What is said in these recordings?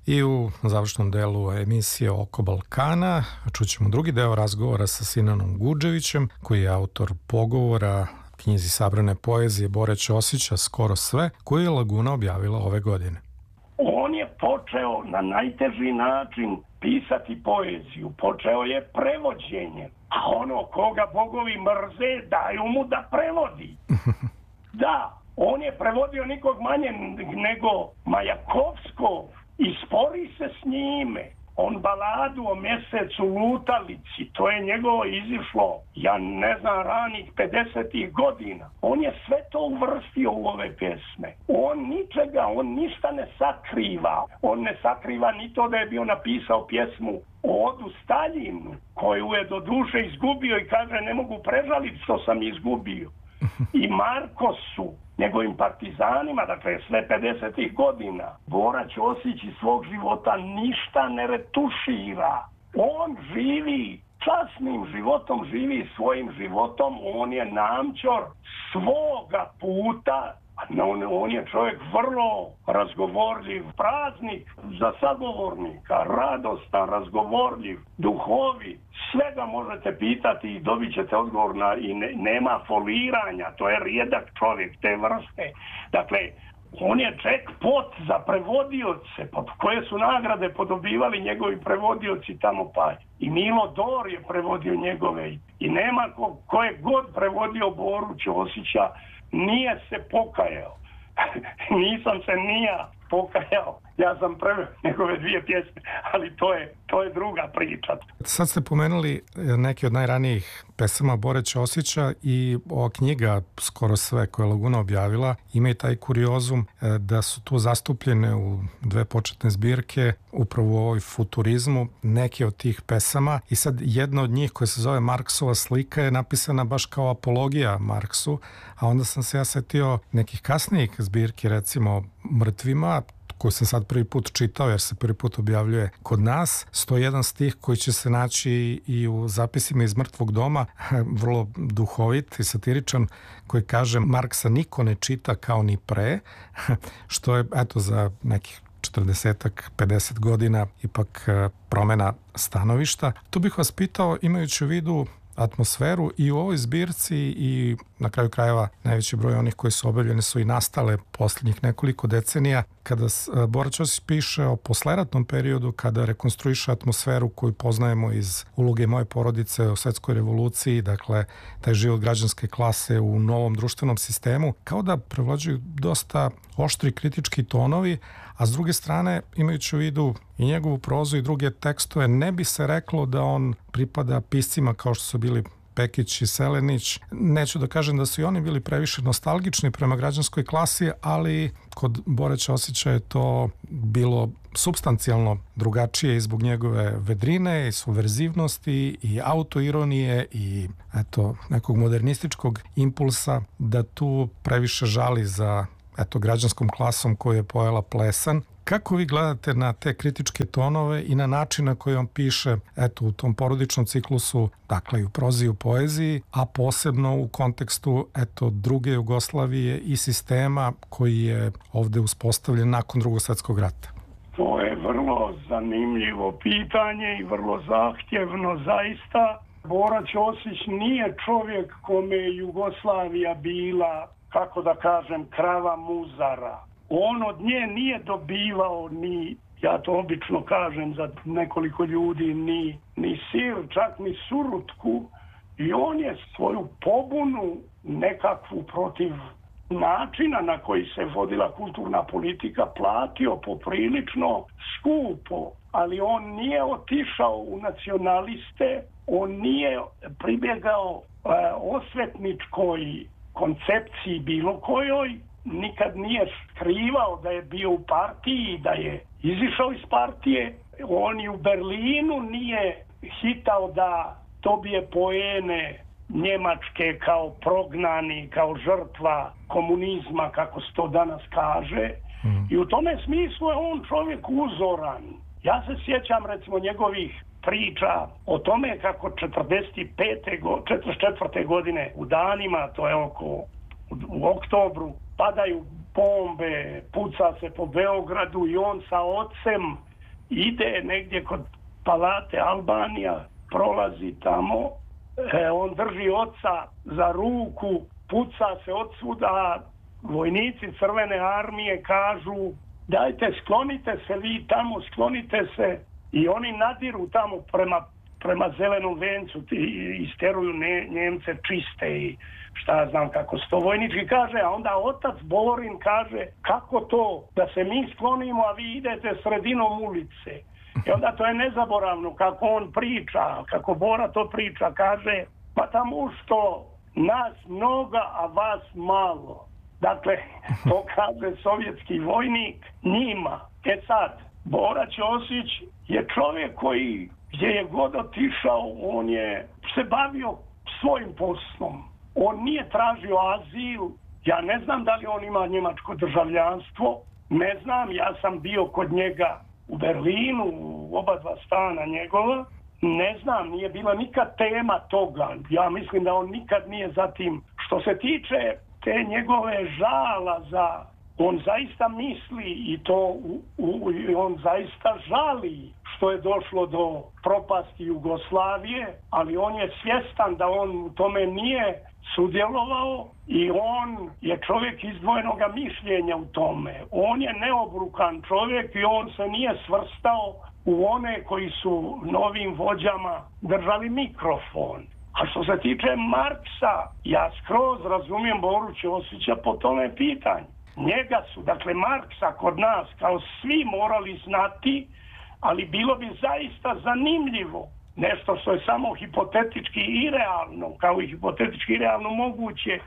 I u završnom delu emisije Oko Balkana čućemo drugi deo razgovora sa Sinanom Gudževićem, koji je autor pogovora knjizi sabrane poezije Bore Ćosića Skoro sve, koju je Laguna objavila ove godine. On je počeo na najteži način pisati poeziju. Počeo je prevođenjem. A ono koga bogovi mrze, daju mu da prevodi. Da, on je prevodio nikog manje nego Majakovskog i spori se s njime. On baladu o mjesecu lutalici, to je njegovo izišlo, ja ne znam, ranih 50. godina. On je sve to uvrstio u ove pjesme. On ništa ne sakriva. On ne sakriva ni to da je bio napisao pjesmu o Odu Staljinu, koju je do duše izgubio i kaže ne mogu prežaliti što sam izgubio. I Markosu, njegovim partizanima, dakle sve 50. godina. Bora Ćosić iz svog života ništa ne retušira. On živi časnim životom, živi svojim životom, on je namćor svoga puta. On je čovjek vrlo razgovorljiv, praznik za sagovornika, radostan, razgovorljiv, duhovi. Sve ga možete pitati i dobit ćete odgovor i nema foliranja, to je rijedak čovjek te vrste. Dakle, on je jackpot za prevodioce, koje su nagrade podobivali njegovi prevodioci tamo pa. I Milo Dor je prevodio njegove i nema ko je god prevodio Boru Ćosića, nije se pokajao. Nisam se ni ja pokajao. Ja sam preveo njegove dvije pjesme, ali to je druga priča. Sad ste pomenuli neke od najranijih pesama Bore Ćosića i ova knjiga Skoro sve koje je Laguna objavila ima i taj kuriozum da su tu zastupljene u dve početne zbirke upravo u ovoj futurizmu neke od tih pesama i sad jedna od njih koja se zove Marksova slika je napisana baš kao apologija Marksu, a onda sam se ja setio nekih kasnijih zbirki, recimo Mrtvima, koju sam sad prvi put čitao jer se prvi put objavljuje kod nas. 101 stih koji će se naći i u zapisima iz Mrtvog doma, vrlo duhovit i satiričan, koji kaže Marksa niko ne čita kao ni pre, što je eto za nekih 40-ak, 50 godina ipak promena stanovišta. Tu bih vas pitao, imajući u vidu atmosferu i u ovoj zbirci i na kraju krajeva najveći broj onih koji su objavljene su i nastale posljednjih nekoliko decenija, kada Bora Ćosić piše o posleratnom periodu, kada rekonstruiše atmosferu koju poznajemo iz uloge moje porodice u svetskoj revoluciji, dakle taj život građanske klase u novom društvenom sistemu, kao da prevlađuju dosta oštri kritički tonovi, a s druge strane, imajući u vidu i njegovu prozu i druge tekstove, ne bi se reklo da on pripada piscima kao što su bili Pekić i Selenić. Neću da kažem da su i oni bili previše nostalgični prema građanskoj klasi, ali kod Bore Ćosića je to bilo supstancijalno drugačije i zbog njegove vedrine i subverzivnosti i autoironije i eto nekog modernističkog impulsa da tu previše žali za građanskom klasom koju je pojela plesan. Kako vi gledate na te kritičke tonove i na način na koji on piše u tom porodičnom ciklusu, dakle i u prozi i u poeziji, a posebno u kontekstu druge Jugoslavije i sistema koji je ovde uspostavljen nakon Drugog svjetskog rata? To je vrlo zanimljivo pitanje i vrlo zahtjevno zaista. Bora Ćosić nije čovjek kome je Jugoslavija bila, kako da kažem, krava muzara. On od nje nije dobivao ni, ja to obično kažem za nekoliko ljudi, ni sir, čak ni surutku. I on je svoju pobunu nekakvu protiv načina na koji se vodila kulturna politika platio poprilično skupo. Ali on nije otišao u nacionaliste, on nije pribjegao osvetničkoj koncepciji bilo kojoj, nikad nije skrivao da je bio u partiji, da je izišao iz partije. On i u Berlinu nije hitao da dobije poene Njemačke kao prognani, kao žrtva komunizma, kako se to danas kaže. I u tome smislu je on čovjek uzoran. Ja se sjećam recimo njegovih priča o tome kako 44. godine u danima, to je u oktobru, padaju bombe, puca se po Beogradu i on sa ocem ide negdje kod Palate Albanija, prolazi tamo, on drži oca za ruku, puca se odsvuda, vojnici Crvene armije kažu dajte sklonite se vi tamo, sklonite se, i oni nadiru tamo prema Zelenom vencu i isteruju Njemce čiste i šta ja znam kako se to vojnički kaže, a onda otac Borin kaže kako to da se mi sklonimo, a vi idete sredinom ulice. I onda to je nezaboravno kako on priča, kako Bora to priča, kaže pa tamo što nas mnoga, a vas malo. Dakle, to kaže sovjetski vojnik njima. Sad, Bora Ćosić je čovjek koji gdje je god otišao, on je se bavio svojim poslom. On nije tražio azil. Ja ne znam da li on ima njemačko državljanstvo. Ne znam, ja sam bio kod njega u Berlinu, u oba dva stana njegova. Ne znam, nije bila nikad tema toga. Ja mislim da on nikad nije za tim. Što se tiče te njegove žala za... On zaista misli i to on zaista žali što je došlo do propasti Jugoslavije, ali on je svjestan da on u tome nije sudjelovao i on je čovjek izdvojenog mišljenja u tome. On je neobrukan čovjek i on se nije svrstao u one koji su novim vođama držali mikrofon. A što se tiče Marksa, ja skroz razumijem Boru Ćosića po tome pitanju. Njega su, dakle Marksa kod nas kao svi morali znati, ali bilo bi zaista zanimljivo, nešto što je samo hipotetički i realno, kao i hipotetički i realno moguće,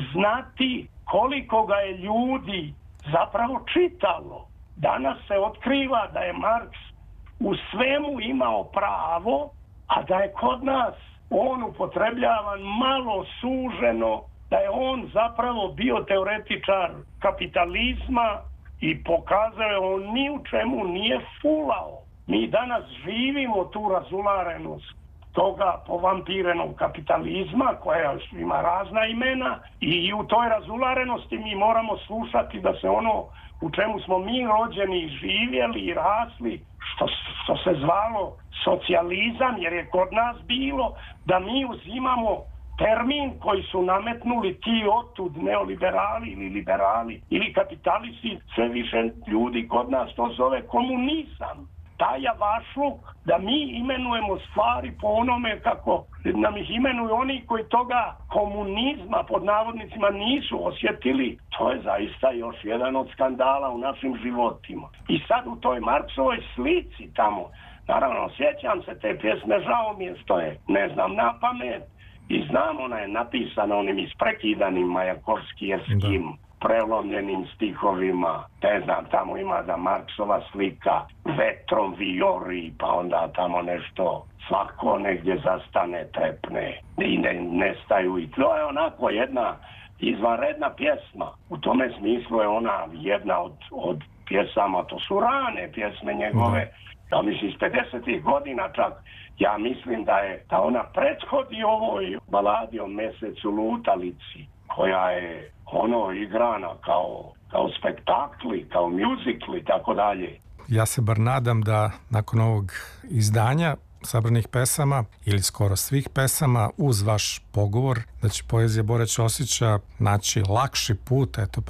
znati koliko ga je ljudi zapravo čitalo. Danas se otkriva da je Marks u svemu imao pravo, a da je kod nas on upotrebljavan malo suženo, da je on zapravo bio teoretičar kapitalizma i pokazao je on ni u čemu nije fulao. Mi danas živimo tu razularenost toga povampirenog kapitalizma koja ima razna imena i u toj razularenosti mi moramo slušati da se ono u čemu smo mi rođeni i živjeli i rasli, što se zvalo socijalizam, jer je kod nas bilo da mi uzimamo termin koji su nametnuli ti otud neoliberali ili liberali ili kapitalisti, sve više ljudi kod nas to zove komunizam. Taj javašluk da mi imenujemo stvari po onome kako nam ih imenuju oni koji toga komunizma pod navodnicima nisu osjetili, to je zaista još jedan od skandala u našim životima. I sad u toj Marksovoj slici tamo, naravno sjećam se te pjesme, žao mi je što je, ne znam na pamet, i znam, ona je napisana onim isprekidanim majakovskijerskim prelomljenim stihovima. Ne znam, tamo ima da Marksova slika vetrom vijori, pa onda tamo nešto svako negdje zastane, trepne i nestaju. I to je onako jedna izvanredna pjesma. U tome smislu je ona jedna od pjesama, to su rane pjesme njegove. Ja mislim, iz 50. godina čak, ja mislim da ona prethodi ovoj baladi o Mesecu lutalici, koja je igrana kao spektakli, kao mjuzikli, tako dalje. Ja se bar nadam da nakon ovog izdanja sabranih pesama ili skoro svih pesama uz vaš pogovor da će poezija Bore Ćosića naći lakši put, eto